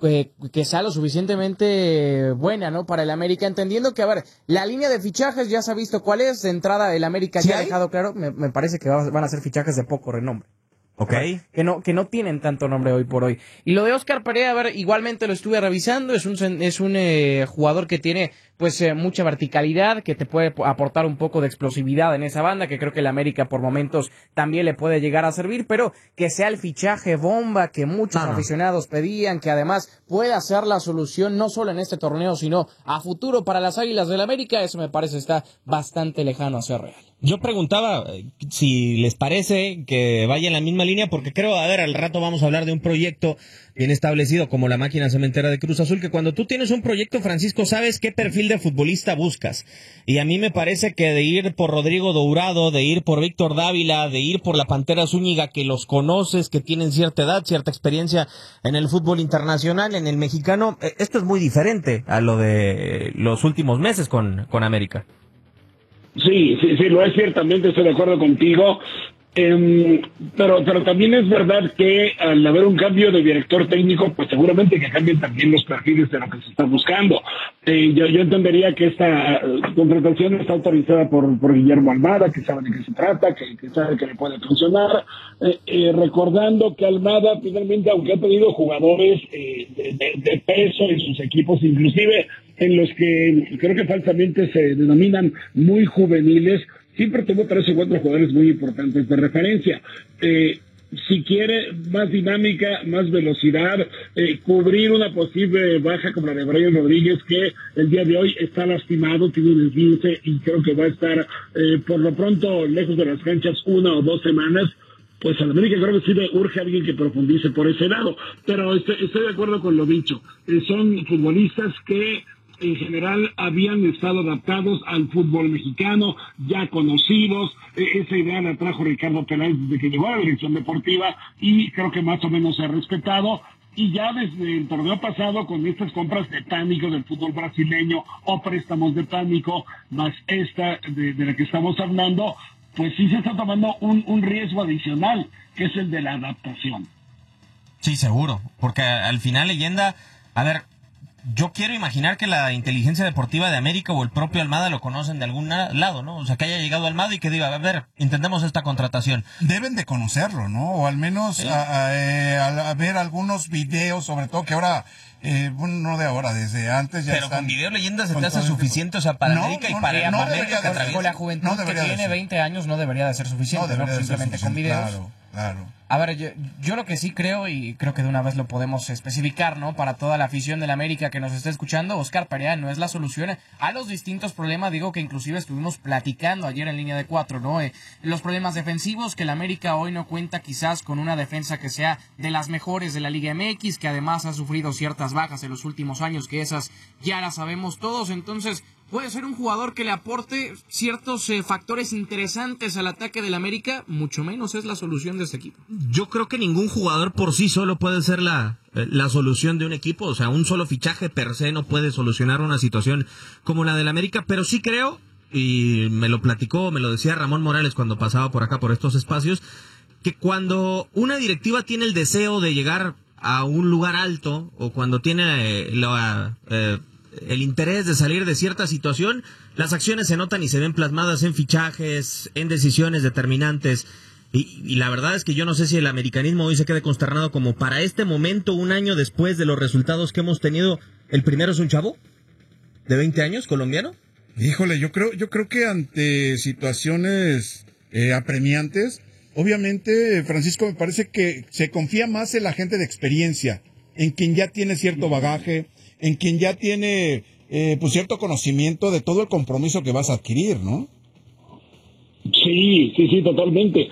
que sea lo suficientemente buena, ¿no? Para el América, entendiendo que, a ver, la línea de fichajes ya se ha visto cuál es. De entrada, el América ya ha dejado claro, me parece que van a ser fichajes de poco renombre. Okay. Que no tienen tanto nombre hoy por hoy. Y lo de Oscar Perea, a ver, igualmente lo estuve revisando, es un jugador que tiene pues mucha verticalidad, que te puede aportar un poco de explosividad en esa banda, que creo que el América por momentos también le puede llegar a servir, pero que sea el fichaje bomba que muchos aficionados pedían, que además pueda ser la solución no solo en este torneo, sino a futuro para las Águilas del América, eso me parece está bastante lejano a ser real. Yo preguntaba si les parece que vaya en la misma línea, porque creo, a ver, al rato vamos a hablar de un proyecto bien establecido como la máquina cementera de Cruz Azul, que cuando tú tienes un proyecto, Francisco, sabes qué perfil de futbolista buscas. Y a mí me parece que de ir por Rodrigo Dourado, de ir por Víctor Dávila, de ir por la Pantera Zúñiga, que los conoces, que tienen cierta edad, cierta experiencia en el fútbol internacional, en el mexicano, esto es muy diferente a lo de los últimos meses con América. Sí, lo es ciertamente, estoy de acuerdo contigo, pero también es verdad que al haber un cambio de director técnico, pues seguramente que cambien también los perfiles de lo que se está buscando. Yo entendería que esta contratación está autorizada por Guillermo Almada, que sabe de qué se trata, que sabe que le puede funcionar, recordando que Almada finalmente, aunque ha tenido jugadores de peso en sus equipos, inclusive en los que creo que falsamente se denominan muy juveniles, siempre tuvo 3 o 4 jugadores muy importantes de referencia. Si quiere más dinámica, más velocidad, cubrir una posible baja como la de Brian Rodríguez, que el día de hoy está lastimado, tiene un esguince y creo que va a estar por lo pronto lejos de las canchas 1 o 2 semanas, pues a la América creo que sí le urge a alguien que profundice por ese lado. Pero estoy de acuerdo con lo dicho. Son futbolistas que en general habían estado adaptados al fútbol mexicano, ya conocidos. Esa idea la trajo Ricardo Peláez desde que llegó a la dirección deportiva y creo que más o menos se ha respetado. Y ya desde el torneo pasado, con estas compras de Tánico del fútbol brasileño o préstamos de Tánico, más esta de la que estamos hablando, pues sí se está tomando un riesgo adicional, que es el de la adaptación. Sí, seguro, porque al final, Leyenda, a ver, yo quiero imaginar que la inteligencia deportiva de América o el propio Almada lo conocen de algún lado, ¿no? O sea, que haya llegado Almada y que diga, a ver, intentemos esta contratación. Deben de conocerlo, ¿no? O al menos ¿sí? a ver algunos videos, sobre todo que ahora, no de ahora, desde antes ya. Pero están, con video, Leyenda, se te hace suficiente, o sea, para América y para América que atraviesa. Con la juventud que tiene 20 años no debería de ser suficiente, ¿no? Simplemente con videos. Claro. A ver, yo lo que sí creo, y creo que de una vez lo podemos especificar, ¿no? Para toda la afición del América que nos está escuchando, Oscar Perea no es la solución a los distintos problemas, digo, que inclusive estuvimos platicando ayer en línea de 4, ¿no? Los problemas defensivos, que el América hoy no cuenta quizás con una defensa que sea de las mejores de la Liga MX, que además ha sufrido ciertas bajas en los últimos años, que esas ya las sabemos todos. Entonces, puede ser un jugador que le aporte ciertos factores interesantes al ataque del América, mucho menos es la solución de este equipo. Yo creo que ningún jugador por sí solo puede ser la solución de un equipo, o sea, un solo fichaje per se no puede solucionar una situación como la del América, pero sí creo, y me lo decía Ramón Morales cuando pasaba por acá por estos espacios, que cuando una directiva tiene el deseo de llegar a un lugar alto o cuando tiene el interés de salir de cierta situación, las acciones se notan y se ven plasmadas en fichajes, en decisiones determinantes. Y la verdad es que yo no sé si el americanismo hoy se quede consternado como para este momento, un año después de los resultados que hemos tenido. El primero es un chavo de 20 años, colombiano. Híjole, yo creo que ante situaciones apremiantes, obviamente, Francisco, me parece que se confía más en la gente de experiencia, en quien ya tiene cierto bagaje, en quien ya tiene pues cierto conocimiento de todo el compromiso que vas a adquirir, ¿no? Sí, totalmente.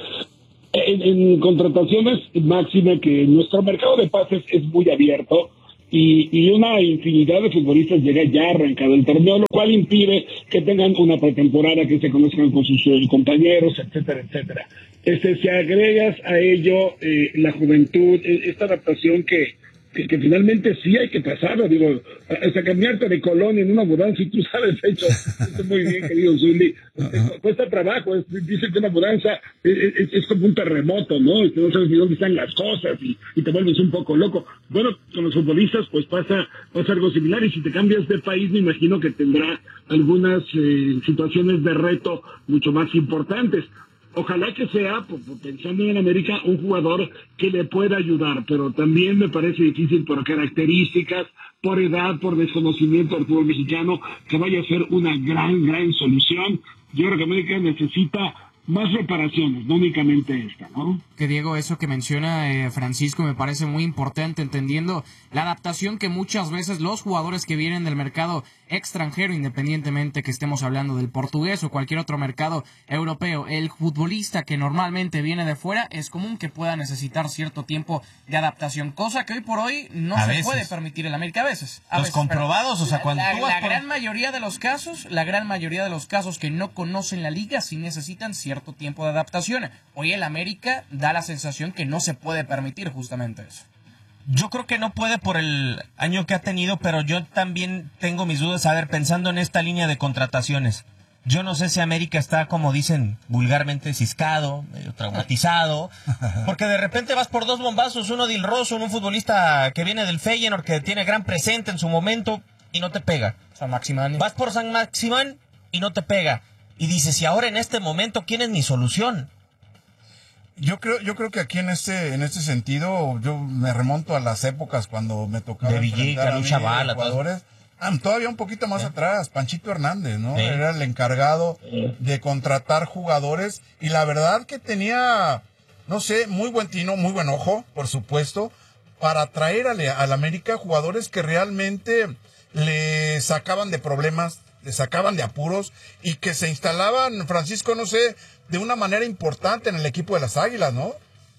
En contrataciones, máxime que nuestro mercado de pases es muy abierto y una infinidad de futbolistas llega ya arrancado el torneo, lo cual impide que tengan una pretemporada, que se conozcan con sus compañeros, etcétera, etcétera. Si agregas a ello la juventud, esta adaptación que finalmente sí hay que pasarlo, digo, hasta cambiarte de colonia en una mudanza, y tú sabes, hecho muy bien, querido Zuli, cuesta trabajo, dicen que una mudanza es como un terremoto, ¿no? No sabes ni dónde están las cosas y te vuelves un poco loco. Bueno, con los futbolistas pues pasa algo similar, y si te cambias de país me imagino que tendrá algunas situaciones de reto mucho más importantes. Ojalá que sea, pensando en América, un jugador que le pueda ayudar, pero también me parece difícil por características, por edad, por desconocimiento del fútbol mexicano, que vaya a ser una gran solución. Yo creo que América necesita más reparaciones, no únicamente esta, ¿no? Que Diego, eso que menciona Francisco me parece muy importante, entendiendo la adaptación que muchas veces los jugadores que vienen del mercado extranjero, independientemente que estemos hablando del portugués o cualquier otro mercado europeo, el futbolista que normalmente viene de fuera, es común que pueda necesitar cierto tiempo de adaptación, cosa que hoy por hoy no se puede permitir en América a veces. Los comprobados, o sea, cuando la gran mayoría de los casos que no conocen la liga sí necesitan cierto tiempo de adaptación. Hoy el América da la sensación que no se puede permitir justamente eso. Yo creo que no puede por el año que ha tenido, pero yo también tengo mis dudas. A ver, pensando en esta línea de contrataciones, yo no sé si América está, como dicen vulgarmente, ciscado, medio traumatizado, porque de repente vas por dos bombazos, uno de Ilroso, un futbolista que viene del Feyenoord, que tiene gran presente en su momento, y no te pega. San Maximán. Vas por San Maximán y no te pega. Y dices, y ahora en este momento, ¿quién es mi solución? Yo creo que aquí en este sentido, yo me remonto a las épocas cuando me tocaba de Villica, Lucha Bala, jugadores. Todavía un poquito más atrás, Panchito Hernández, ¿no? Sí. Era el encargado de contratar jugadores, y la verdad que tenía, no sé, muy buen tino, muy buen ojo, por supuesto, para traer al América jugadores que realmente le sacaban de problemas, le sacaban de apuros, y que se instalaban, Francisco, no sé, de una manera importante en el equipo de las Águilas, ¿no?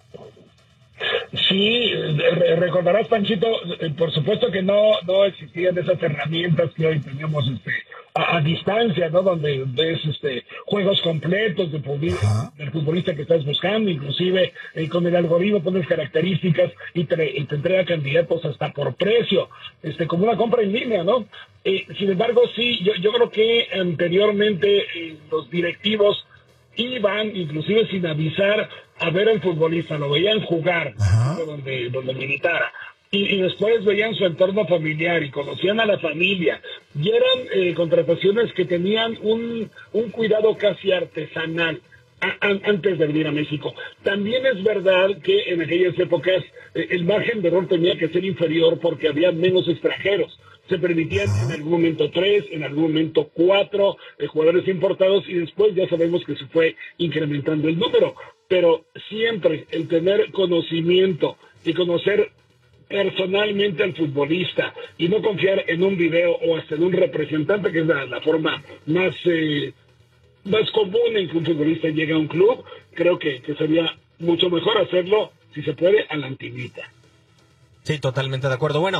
Sí, recordarás, Panchito, por supuesto que no existían esas herramientas que hoy tenemos a distancia, ¿no? Donde ves juegos completos del futbolista que estás buscando, inclusive con el algoritmo pones características y te entrega candidatos hasta por precio, como una compra en línea, ¿no? Sin embargo, sí, yo creo que anteriormente los directivos iban, inclusive sin avisar, a ver al futbolista, lo veían jugar donde militara, y después veían su entorno familiar y conocían a la familia, y eran contrataciones que tenían un cuidado casi artesanal antes de venir a México. También es verdad que en aquellas épocas el margen de error tenía que ser inferior porque había menos extranjeros. Se permitían en algún momento 3, en algún momento 4 jugadores importados, y después ya sabemos que se fue incrementando el número. Pero siempre el tener conocimiento y conocer personalmente al futbolista y no confiar en un video o hasta en un representante, que es la forma más común en que un futbolista llegue a un club, creo que sería mucho mejor hacerlo, si se puede, a la antigüita. Sí, totalmente de acuerdo. Bueno,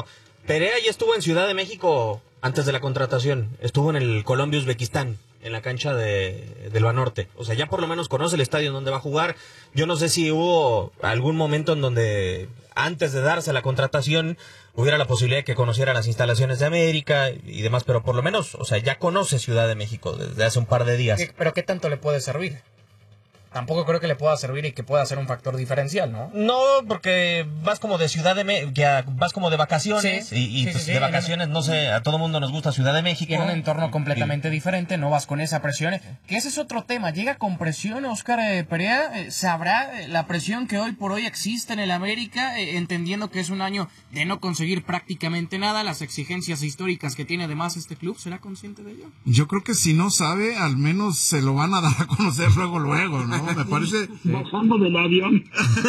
Perea ya estuvo en Ciudad de México antes de la contratación. Estuvo en el Colombia-Uzbekistán, en la cancha del Banorte. O sea, ya por lo menos conoce el estadio en donde va a jugar. Yo no sé si hubo algún momento en donde, antes de darse la contratación, hubiera la posibilidad de que conociera las instalaciones de América y demás, pero por lo menos, o sea, ya conoce Ciudad de México desde hace un par de días. ¿Pero qué tanto le puede servir? Tampoco creo que le pueda servir y que pueda ser un factor diferencial, ¿no? No, porque vas como de vas como de vacaciones de vacaciones, no sé, a todo mundo nos gusta Ciudad de México. Y en un entorno completamente diferente, no vas con esa presión. Que ese es otro tema, llega con presión Óscar Perea, ¿sabrá la presión que hoy por hoy existe en el América, entendiendo que es un año de no conseguir prácticamente nada, las exigencias históricas que tiene además este club? ¿Será consciente de ello? Yo creo que si no sabe, al menos se lo van a dar a conocer luego, ¿no? Me parece... Bajando del avión.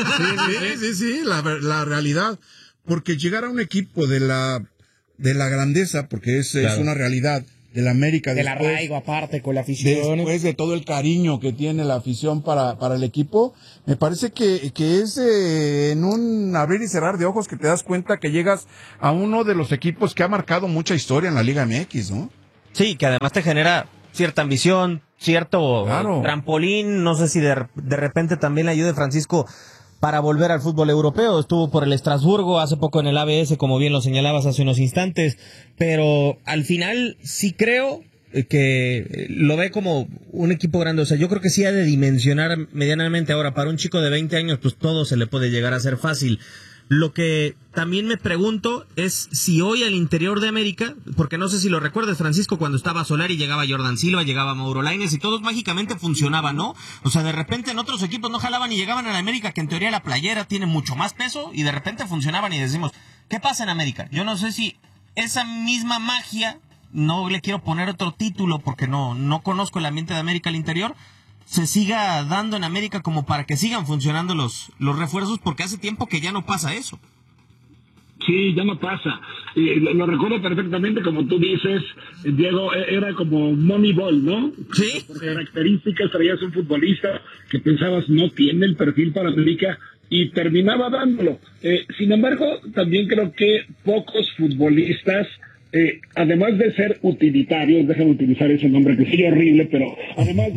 Sí, la realidad. Porque llegar a un equipo de la grandeza, porque es una realidad, de la América. Del arraigo aparte con la afición. Después de todo el cariño que tiene la afición para el equipo, me parece que es en un abrir y cerrar de ojos que te das cuenta que llegas a uno de los equipos que ha marcado mucha historia en la Liga MX, ¿no? Sí, que además te genera cierta ambición, cierto trampolín, no sé si de repente también le ayude Francisco para volver al fútbol europeo. Estuvo por el Estrasburgo, hace poco en el ABS, como bien lo señalabas hace unos instantes, pero al final sí creo que lo ve como un equipo grande. O sea, yo creo que sí ha de dimensionar medianamente. Ahora, para un chico de 20 años, pues todo se le puede llegar a hacer fácil. Lo que también me pregunto es si hoy al interior de América, porque no sé si lo recuerdas, Francisco, cuando estaba Solari, llegaba Jordan Silva, llegaba Mauro Lainez y todos mágicamente funcionaban, ¿no? O sea, de repente en otros equipos no jalaban y llegaban a la América, que en teoría la playera tiene mucho más peso, y de repente funcionaban y decimos, ¿qué pasa en América? Yo no sé si esa misma magia, no le quiero poner otro título porque no conozco el ambiente de América al interior, se siga dando en América como para que sigan funcionando los refuerzos, porque hace tiempo que ya no pasa eso. Sí, ya no pasa. Lo recuerdo perfectamente, como tú dices, Diego, era como Moneyball, ¿no? Sí. Por características traías un futbolista que pensabas no tiene el perfil para América y terminaba dándolo. Sin embargo, también creo que pocos futbolistas, además de ser utilitarios, déjame utilizar ese nombre que sería horrible, pero además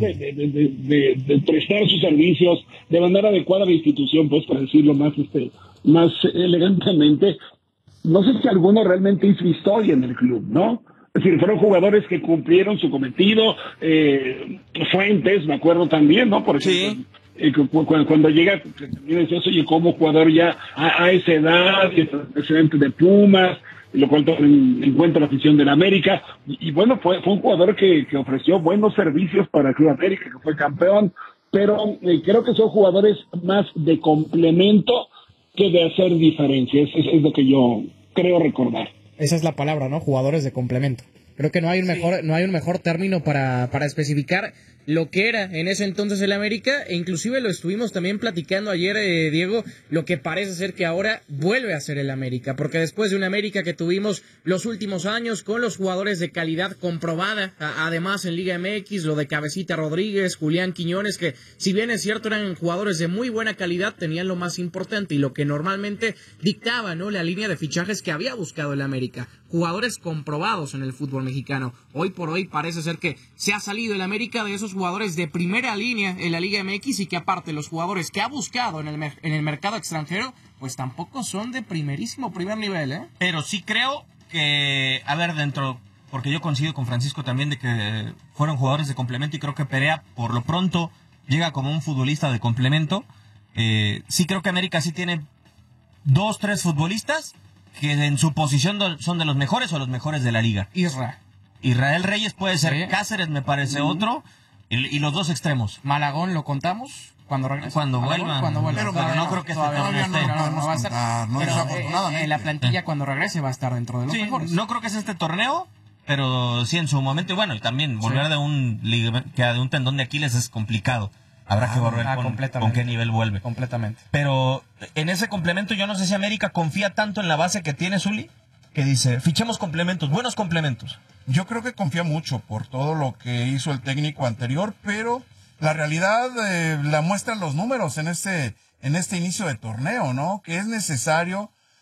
de prestar sus servicios de manera adecuada a la institución, pues para decirlo más elegantemente, no sé si alguno realmente hizo historia en el club, ¿no? Es decir, fueron jugadores que cumplieron su cometido. Fuentes, me acuerdo también, ¿no? Por ejemplo, cuando llega, también decía, oye, como jugador ya a esa edad, y es presidente de Pumas, lo cual toma en cuenta la afición de la América, y bueno, fue un jugador que ofreció buenos servicios para el Club América, que fue campeón, pero creo que son jugadores más de complemento que de hacer diferencias. Es lo que yo creo recordar. Esa es la palabra, ¿no? Jugadores de complemento. Creo que no hay un mejor término para especificar lo que era en ese entonces el América, e inclusive lo estuvimos también platicando ayer, Diego, lo que parece ser que ahora vuelve a ser el América, porque después de un América que tuvimos los últimos años con los jugadores de calidad comprobada, además en Liga MX, lo de Cabecita Rodríguez, Julián Quiñones, que si bien es cierto eran jugadores de muy buena calidad, tenían lo más importante y lo que normalmente dictaba, ¿no?, la línea de fichajes que había buscado el América, jugadores comprobados en el fútbol mexicano. Hoy por hoy parece ser que se ha salido el América de esos jugadores de primera línea en la Liga MX, y que aparte los jugadores que ha buscado en el mercado extranjero pues tampoco son de primer nivel, ¿eh? Pero sí creo que, a ver, porque yo coincido con Francisco también de que fueron jugadores de complemento, y creo que Perea por lo pronto llega como un futbolista de complemento. Sí creo que América sí tiene 2, 3 futbolistas que en su posición son de los mejores o los mejores de la liga. Israel Reyes puede ser, ¿sí? Cáceres me parece otro, y los dos extremos. Malagón lo contamos cuando regrese. Cuando vuelva. Pero no creo que todavía no va a estar. Pero en la plantilla cuando regrese va a estar dentro de los mejores. No creo que sea este torneo, pero sí en su momento. Y bueno, y también volver de un tendón de Aquiles es complicado. Habrá que volver con qué nivel vuelve. Completamente. Pero en ese complemento yo no sé si América confía tanto en la base que tiene Zuli, que dice, fichemos complementos, buenos complementos. Yo creo que confía mucho por todo lo que hizo el técnico anterior, pero la realidad la muestran los números en este inicio de torneo, ¿no? Que es necesario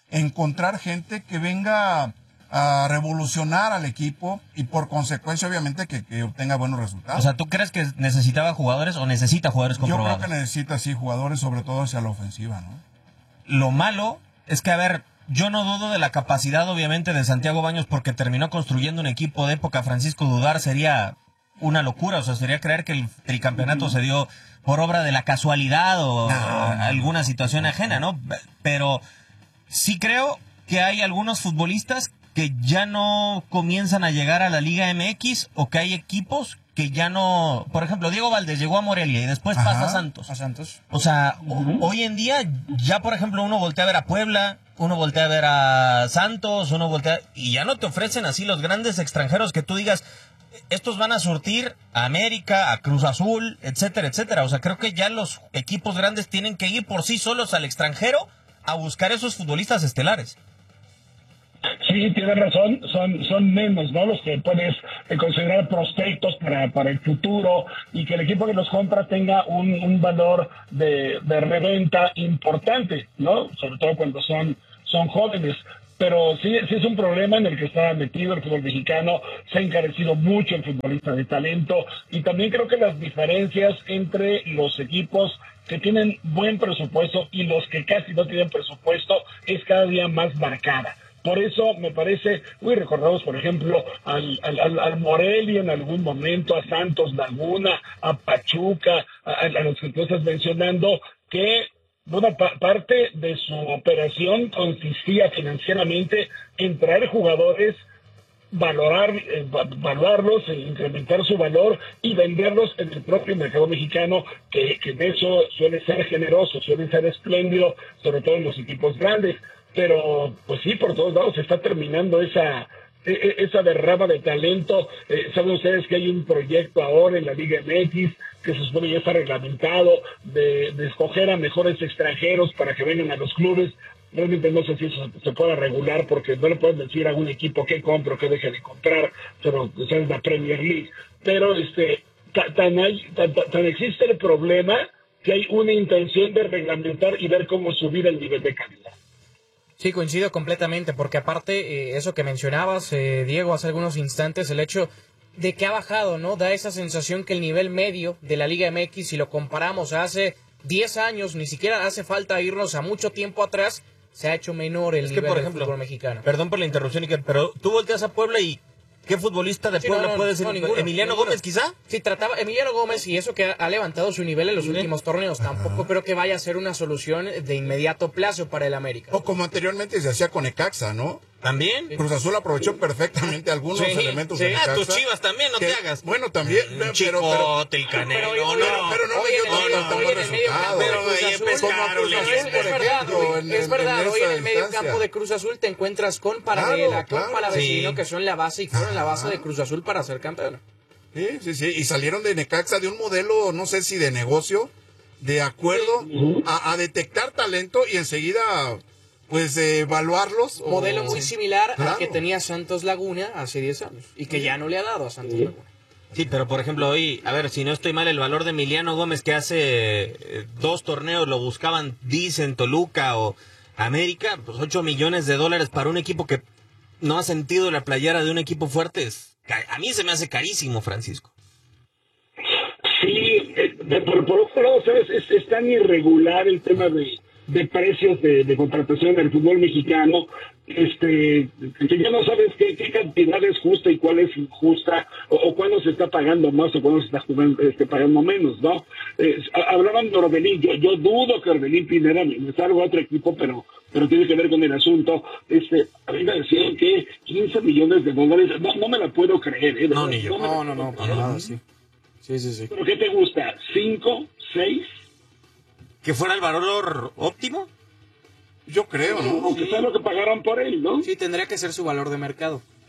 encontrar gente que venga a revolucionar al equipo y por consecuencia obviamente que obtenga buenos resultados. O sea, ¿tú crees que necesitaba jugadores o necesita jugadores comprobados? Yo creo que necesita sí jugadores, sobre todo hacia la ofensiva, ¿no? Lo malo es que, a ver, yo no dudo de la capacidad obviamente de Santiago Baños porque terminó construyendo un equipo de época. Francisco, dudar sería una locura, o sea, sería creer que el tricampeonato se dio por obra de la casualidad o alguna situación ajena, ¿no? Pero sí creo que hay algunos futbolistas que ya no comienzan a llegar a la Liga MX o que hay equipos que ya no... Por ejemplo, Diego Valdés llegó a Morelia y después pasa a Santos. A Santos. O sea, hoy en día ya, por ejemplo, uno voltea a ver a Puebla, uno voltea a ver a Santos, uno voltea... Y ya no te ofrecen así los grandes extranjeros que tú digas, estos van a surtir a América, a Cruz Azul, etcétera, etcétera. O sea, creo que ya los equipos grandes tienen que ir por sí solos al extranjero a buscar esos futbolistas estelares. Sí, tienes razón, son menos, ¿no? Los que puedes considerar prospectos para el futuro y que el equipo que los compra tenga un valor de reventa importante, ¿no? Sobre todo cuando son jóvenes. Pero sí es un problema en el que está metido el fútbol mexicano, se ha encarecido mucho el futbolista de talento y también creo que las diferencias entre los equipos que tienen buen presupuesto y los que casi no tienen presupuesto es cada día más marcada. Por eso me parece, recordamos por ejemplo al Morelia en algún momento, a Santos Laguna, a Pachuca, a los que tú estás mencionando, que buena parte de su operación consistía financieramente en traer jugadores, valorarlos, incrementar su valor y venderlos en el propio mercado mexicano, que de eso suele ser generoso, suele ser espléndido, sobre todo en los equipos grandes. Pero, pues sí, por todos lados se está terminando esa derrama de talento. Saben ustedes que hay un proyecto ahora en la Liga MX que se supone ya está reglamentado de escoger a mejores extranjeros para que vengan a los clubes. Realmente no sé si eso se pueda regular porque no le pueden decir a un equipo qué compra o qué deje de comprar, pero esa es la Premier League. Pero tan existe el problema que hay una intención de reglamentar y ver cómo subir el nivel de calidad. Sí, coincido completamente, porque aparte, eso que mencionabas, Diego, hace algunos instantes, el hecho de que ha bajado, ¿no? Da esa sensación que el nivel medio de la Liga MX, si lo comparamos a hace 10 años, ni siquiera hace falta irnos a mucho tiempo atrás, se ha hecho menor el nivel del fútbol mexicano. Perdón por la interrupción, Iker, pero tú volteas a Puebla y ¿qué futbolista de Puebla puede ser? ¿Emiliano Gómez, quizá? Sí, Emiliano Gómez, y eso que ha levantado su nivel en los últimos torneos. Tampoco creo que vaya a ser una solución de inmediato plazo para el América. O como anteriormente se hacía con Necaxa, ¿no? ¿También? Cruz Azul aprovechó perfectamente algunos elementos de Necaxa. Tus Chivas también, no te hagas. Bueno, también. Chicote, el Canelo, Es verdad, hoy en el medio campo de Cruz Azul te encuentras con Paradela, con Palavecino, que son la base y fueron la base de Cruz Azul para ser campeón. Sí, y salieron de Necaxa de un modelo, no sé si de negocio, de acuerdo a detectar talento y enseguida pues evaluarlos. Modelo muy similar al que tenía Santos Laguna hace 10 años y que ya no le ha dado a Santos Laguna. Sí, pero por ejemplo hoy, a ver, si no estoy mal, el valor de Emiliano Gómez que hace 2 torneos lo buscaban, dicen Toluca o América, pues $8 millones para un equipo que no ha sentido la playera de un equipo fuerte. A mí se me hace carísimo, Francisco. Sí, por otro lado, ¿sabes? Es tan irregular el tema de precios de contratación del fútbol mexicano, que ya no sabes qué cantidad es justa y cuál es injusta, o cuándo se está pagando más o cuándo se está pagando menos, ¿no? Hablaban de Orbelín, yo dudo que Orbelín Pineda me salga a otro equipo, pero tiene que ver con el asunto. A mí me decían que $15 millones, no me la puedo creer, ¿eh? No, ni yo. No, para nada, sí. Sí. ¿Pero qué te gusta? ¿5? ¿6? ¿Que fuera el valor óptimo? Yo creo, ¿no? Aunque sea lo que pagaron por él, ¿no? Sí, tendría que ser su valor de mercado.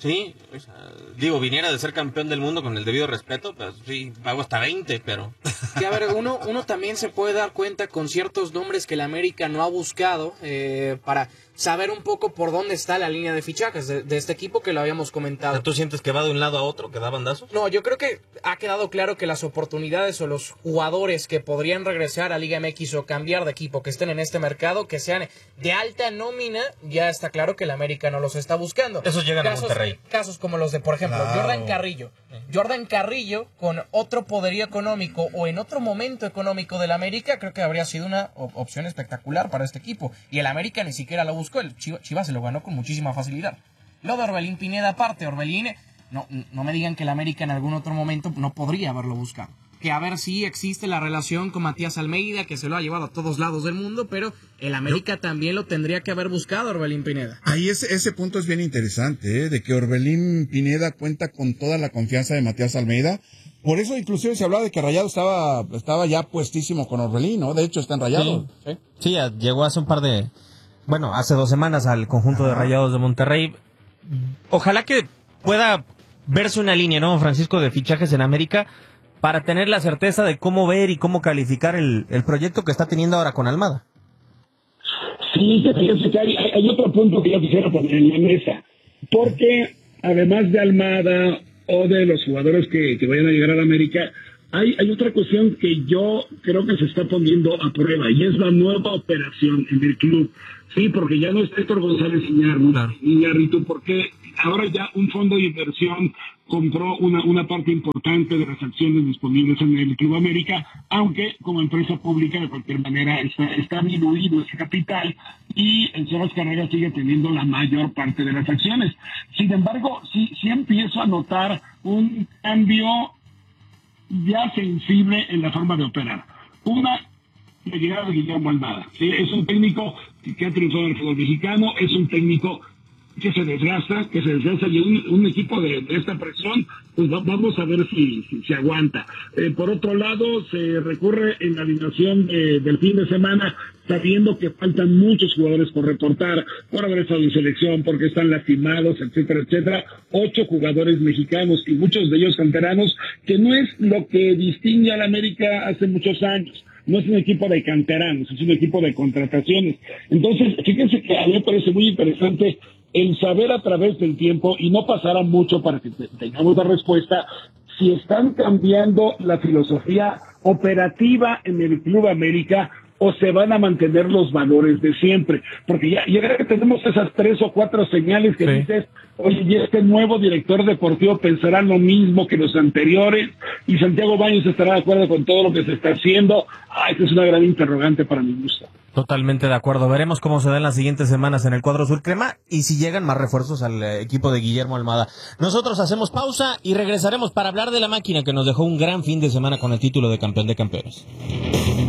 Sí, o sea, digo, viniera de ser campeón del mundo con el debido respeto, pues sí, pago hasta 20, pero... Que a ver, uno también se puede dar cuenta con ciertos nombres que el América no ha buscado para saber un poco por dónde está la línea de fichajes de este equipo que lo habíamos comentado. ¿Tú sientes que va de un lado a otro, que da bandazos? No, yo creo que ha quedado claro que las oportunidades o los jugadores que podrían regresar a Liga MX o cambiar de equipo, que estén en este mercado, que sean de alta nómina, ya está claro que el América no los está buscando. Esos llegan a Monterrey. Casos como los de, por ejemplo, Jordan Carrillo. Jordan Carrillo, con otro poderío económico o en otro momento económico del América, creo que habría sido una opción espectacular para este equipo. Y el América ni siquiera lo buscó, el Chivas se lo ganó con muchísima facilidad. Lo de Orbelín Pineda aparte, Orbelín, no me digan que el América en algún otro momento no podría haberlo buscado. Que a ver si existe la relación con Matías Almeida, que se lo ha llevado a todos lados del mundo, pero el América también lo tendría que haber buscado, Orbelín Pineda. Ahí ese punto es bien interesante, de que Orbelín Pineda cuenta con toda la confianza de Matías Almeida. Por eso inclusive se hablaba de que Rayado estaba ya puestísimo con Orbelín, ¿no? De hecho está en Rayado. Sí, llegó hace hace 2 semanas al conjunto de Rayados de Monterrey. Ojalá que pueda verse una línea, ¿no, Francisco, de fichajes en América, para tener la certeza de cómo ver y cómo calificar el proyecto que está teniendo ahora con Almada. Sí, fíjense que hay otro punto que yo quisiera poner en la mesa, porque además de Almada o de los jugadores que vayan a llegar a la América, hay otra cuestión que yo creo que se está poniendo a prueba, y es la nueva operación en el club. Sí, porque ya no es Héctor González Iñárritu, porque ahora ya un fondo de inversión compró una parte importante de las acciones disponibles en el Club América, aunque como empresa pública de cualquier manera está diluido ese capital y el señor Oscar Herrera sigue teniendo la mayor parte de las acciones. Sin embargo, sí empiezo a notar un cambio ya sensible en la forma de operar. La llegada de Guillermo Almada. ¿Sí? Es un técnico que ha triunfado en el fútbol mexicano, es un técnico que se desgasta y un equipo de esta presión, pues vamos a ver si aguanta. Por otro lado, se recurre en la alineación del fin de semana, sabiendo que faltan muchos jugadores por reportar, por haber estado en selección, porque están lastimados, etcétera, etcétera. 8 jugadores mexicanos y muchos de ellos canteranos, que no es lo que distingue al América hace muchos años. No es un equipo de canteranos, es un equipo de contrataciones. Entonces, fíjense que a mí me parece muy interesante el saber a través del tiempo, y no pasará mucho para que tengamos la respuesta, si están cambiando la filosofía operativa en el Club América o se van a mantener los valores de siempre. Porque ya creo que tenemos esas 3 o 4 señales que dices, oye, y este nuevo director deportivo pensará lo mismo que los anteriores, y Santiago Baños estará de acuerdo con todo lo que se está haciendo. Esta es una gran interrogante para mi gusto. Totalmente de acuerdo. Veremos cómo se da en las siguientes semanas en el cuadro Azul Crema y si llegan más refuerzos al equipo de Guillermo Almada. Nosotros hacemos pausa y regresaremos para hablar de la máquina que nos dejó un gran fin de semana con el título de campeón de campeones.